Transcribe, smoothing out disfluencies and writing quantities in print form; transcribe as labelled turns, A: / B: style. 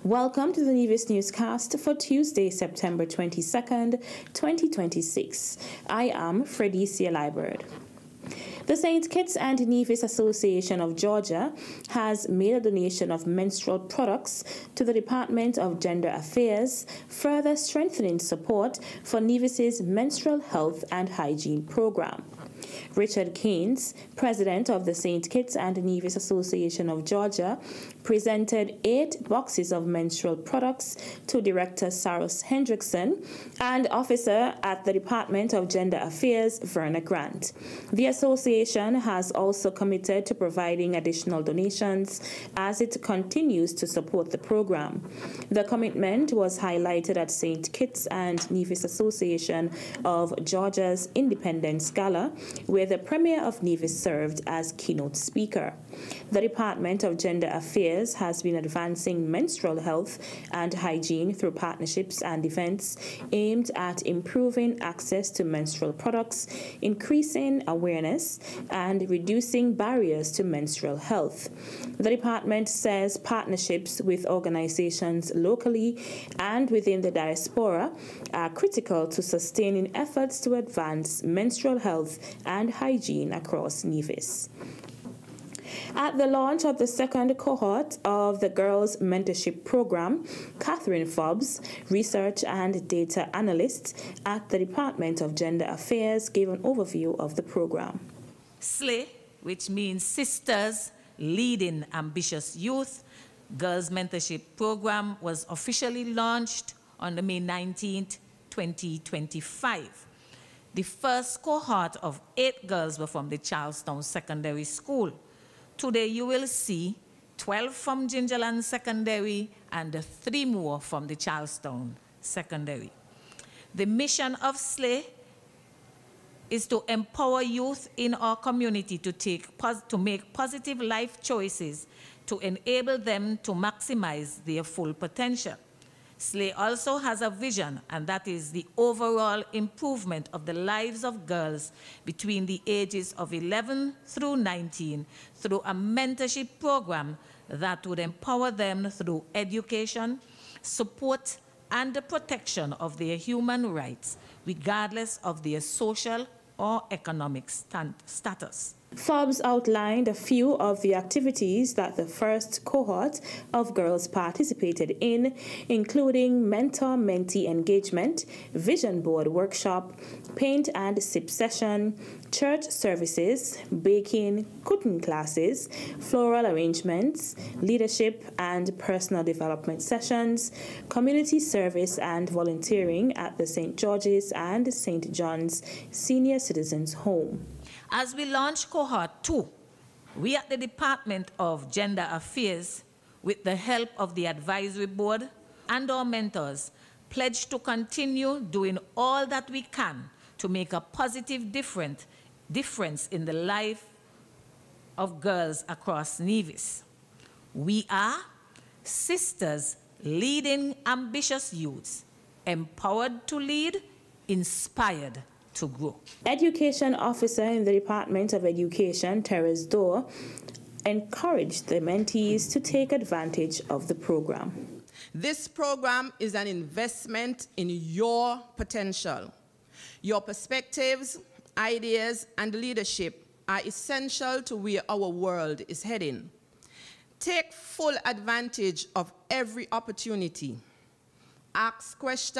A: Welcome to the Nevis Newscast for Tuesday, September 22nd, 2026. I am Fredicia Liburd. The St. Kitts and Nevis Association of Georgia has made a donation of menstrual products to the Department of Gender Affairs, further strengthening support for Nevis's menstrual health and hygiene program. Richard Keynes, president of the St. Kitts and Nevis Association of Georgia, presented 8 boxes of menstrual products to Director Saros Hendrickson and Officer at the Department of Gender Affairs, Verna Grant. The association has also committed to providing additional donations as it continues to support the program. The commitment was highlighted at St. Kitts and Nevis Association of Georgia's Independence Gala, where the Premier of Nevis served as keynote speaker. The Department of Gender Affairs has been advancing menstrual health and hygiene through partnerships and events aimed at improving access to menstrual products, increasing awareness, and reducing barriers to menstrual health. The department says partnerships with organizations locally and within the diaspora are critical to sustaining efforts to advance menstrual health and hygiene across Nevis. At the launch of the second cohort of the Girls Mentorship Program, Catherine Fobbs, research and data analyst at the Department of Gender Affairs, gave an overview of the program.
B: SLAY, which means Sisters Leading Ambitious Youth, Girls Mentorship Program was officially launched on May 19th, 2025. The first cohort of 8 girls were from the Charlestown Secondary School. Today you will see 12 from Gingerland Secondary and 3 more from the Charlestown Secondary. The mission of SLAY is to empower youth in our community to make positive life choices to enable them to maximize their full potential. SLAY also has a vision, and that is the overall improvement of the lives of girls between the ages of 11 through 19 through a mentorship program that would empower them through education, support, and the protection of their human rights, regardless of their social or economic status.
A: Forbes outlined a few of the activities that the first cohort of girls participated in, including mentor-mentee engagement, vision board workshop, paint and sip session, church services, baking, cooking classes, floral arrangements, leadership and personal development sessions, community service and volunteering at the St. George's and St. John's Senior Citizens Home.
B: As we launch Cohort 2, we at the Department of Gender Affairs, with the help of the Advisory Board and our mentors, pledge to continue doing all that we can to make a positive difference in the life of girls across Nevis. We are Sisters Leading Ambitious Youths, empowered to lead, inspired to grow.
A: Education Officer in the Department of Education, Teres Dorr, encouraged the mentees to take advantage of the program.
C: This program is an investment in your potential. Your perspectives, ideas, and leadership are essential to where our world is heading. Take full advantage of every opportunity. Ask questions.